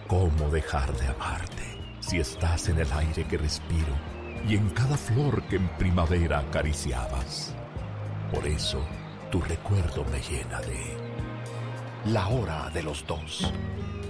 ¿Cómo dejar de amarte si estás en el aire que respiro y en cada flor que en primavera acariciabas? Por eso, tu recuerdo me llena de... La hora de los dos.